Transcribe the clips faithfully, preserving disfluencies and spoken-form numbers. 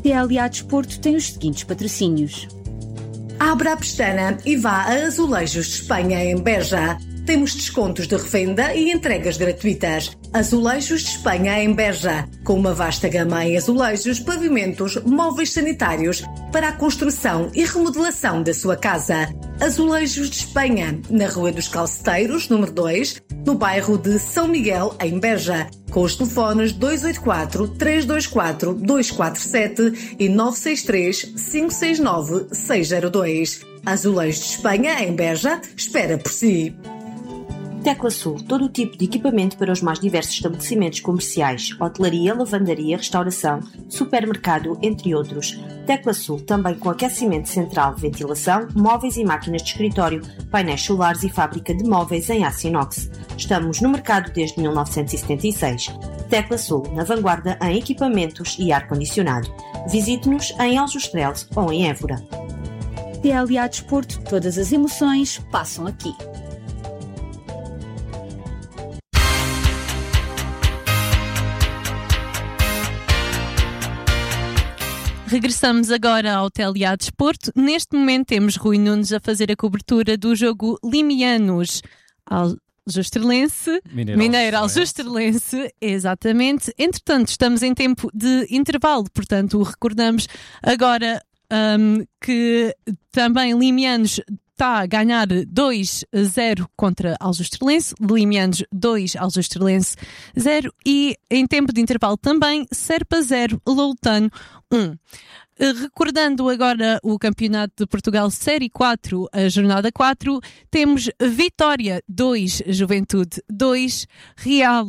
T L A Desporto tem os seguintes patrocínios. Abra a pestana e vá a Azulejos de Espanha, em Beja. Temos descontos de revenda e entregas gratuitas. Azulejos de Espanha, em Beja, com uma vasta gama em azulejos, pavimentos, móveis sanitários para a construção e remodelação da sua casa. Azulejos de Espanha, na Rua dos Calceteiros, número dois, no bairro de São Miguel, em Beja, com os telefones dois oito quatro, três dois quatro, dois quatro sete e nove seis três, cinco seis nove, seis zero dois. Azulejos de Espanha, em Beja, espera por si. Tecla Sul, todo o tipo de equipamento para os mais diversos estabelecimentos comerciais, hotelaria, lavandaria, restauração, supermercado, entre outros. Tecla Sul, também com aquecimento central, ventilação, móveis e máquinas de escritório, painéis solares e fábrica de móveis em aço inox. Estamos no mercado desde mil novecentos e setenta e seis. Tecla Sul, na vanguarda em equipamentos e ar-condicionado. Visite-nos em Aljustrel ou em Évora. T L A Desporto, todas as emoções passam aqui. Regressamos agora ao T L A Desporto. Neste momento temos Rui Nunes a fazer a cobertura do jogo Limianos Aljustrelense, Mineiro, Mineiro Aljustrelense, exatamente. Entretanto, estamos em tempo de intervalo, portanto, recordamos agora um, que também Limianos está a ganhar dois a zero contra Aljustrelense, Limianos dois, Aljustrelense zero, e em tempo de intervalo também Serpa zero, Loutano um. Recordando agora o Campeonato de Portugal Série quatro, a jornada quatro, temos Vitória dois, Juventude dois, Real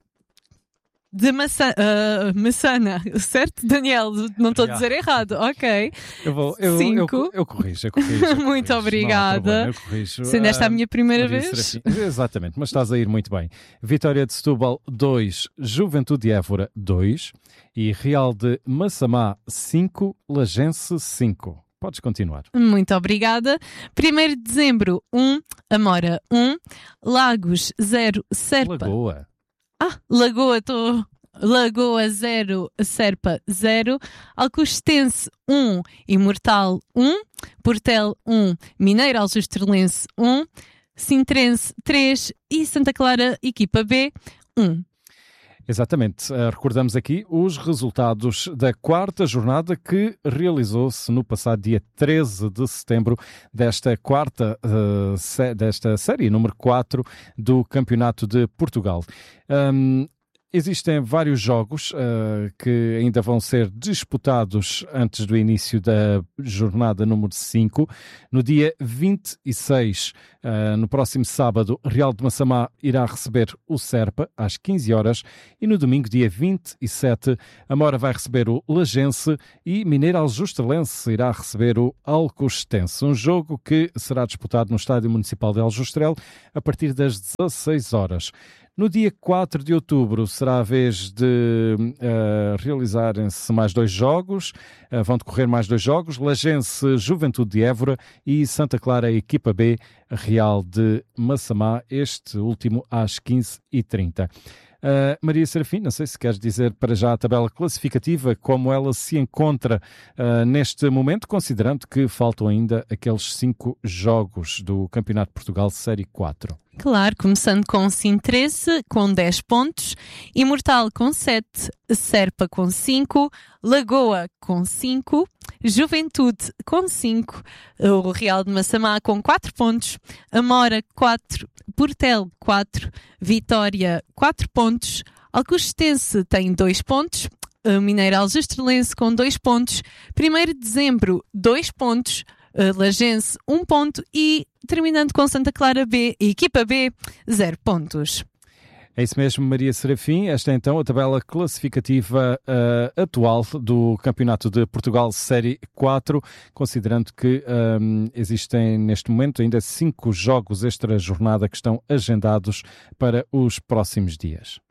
de Maçã, uh, Maçana, certo, Daniel? Não estou a dizer errado, ok. Eu vou, eu, Cinco. Eu, eu corrijo, eu corrijo. Eu muito corrijo. obrigada. Não, eu corrijo. Sendo esta a minha primeira Maria vez. Serafim. Exatamente, mas estás a ir muito bem. Vitória de Setúbal dois, Juventude de Évora dois e Real de Massamá cinco, Lagense cinco. Podes continuar. Muito obrigada. primeiro de dezembro um, Amora um, Lagos zero, Serpa. Lagoa. Ah, Lagoa, estou... Lagoa zero, Serpa zero, Alcostense um, Imortal um, Portel um, Mineiro Aljustrelense um, Sintrense três e Santa Clara, equipa B, um. Exatamente. Uh, recordamos aqui os resultados da quarta jornada que realizou-se no passado dia treze de setembro desta quarta, uh, sé- desta série número quatro do Campeonato de Portugal. Um, Existem vários jogos uh, que ainda vão ser disputados antes do início da jornada número cinco. No dia vinte e seis, uh, no próximo sábado, Real de Massamá irá receber o Serpa às quinze horas e no domingo, dia vinte e sete, a Mora vai receber o Lagense e Mineiro Aljustrelense irá receber o Alcostense. Um jogo que será disputado no Estádio Municipal de Aljustrel a partir das dezasseis horas. No dia quatro de outubro será a vez de uh, realizarem-se mais dois jogos, uh, vão decorrer mais dois jogos, Lagense Juventude de Évora e Santa Clara equipa B, Real de Massamá, este último às quinze e trinta. Uh, Maria Serafim, não sei se queres dizer para já a tabela classificativa, como ela se encontra uh, neste momento, considerando que faltam ainda aqueles cinco jogos do Campeonato de Portugal Série quatro. Claro, começando com Sintrense com dez pontos, Imortal com sete, Serpa com cinco, Lagoa com cinco, Juventude com cinco, o Real de Massamá com quatro pontos, Amora quatro, Portel quatro, Vitória quatro pontos, Alcostense tem dois pontos, Mineiro Aljustrelense com dois pontos, primeiro de dezembro dois pontos, Lagense um ponto e terminando com Santa Clara B, equipa B, zero pontos. É isso mesmo, Maria Serafim. Esta é então a tabela classificativa uh, atual do Campeonato de Portugal Série quatro, considerando que um, existem neste momento ainda cinco jogos extra-jornada que estão agendados para os próximos dias.